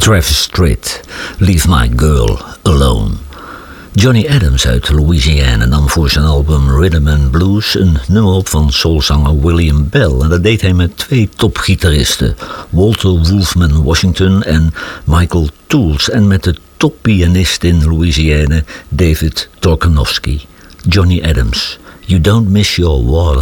Travis Tritt, Leave My Girl Alone. Johnny Adams uit Louisiana nam voor zijn album Rhythm and Blues een nummer op van soulzanger William Bell. En dat deed hij met 2 topgitaristen, Walter Wolfman Washington en Michael Toole. En met de toppianist in Louisiana, David Torkanowski. Johnny Adams, You Don't Miss Your Water.